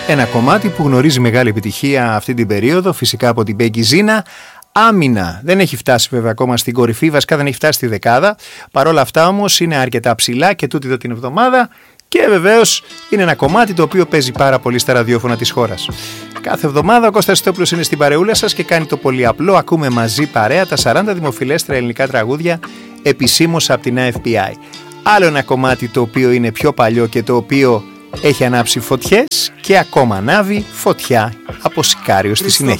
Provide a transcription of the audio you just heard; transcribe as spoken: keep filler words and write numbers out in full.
Ένα κομμάτι που γνωρίζει μεγάλη επιτυχία αυτή την περίοδο, φυσικά από την Becky Zina. Άμυνα, δεν έχει φτάσει βέβαια ακόμα στην κορυφή, βασικά δεν έχει φτάσει στη δεκάδα. Παρ' όλα αυτά όμως είναι αρκετά ψηλά και τούτη εδώ την εβδομάδα. Και βεβαίως είναι ένα κομμάτι το οποίο παίζει πάρα πολύ στα ραδιόφωνα της χώρας. Κάθε εβδομάδα ο Κώστας Στόπλος είναι στην παρεούλα σας και κάνει το πολύ απλό. Ακούμε μαζί παρέα τα σαράντα δημοφιλέστερα ελληνικά τραγούδια επισήμως από την εφ πι άι. Άλλο ένα κομμάτι το οποίο είναι πιο παλιό και το οποίο έχει ανάψει φωτιές και ακόμα ανάβει φωτιά από Σικάριο στη συνέχεια.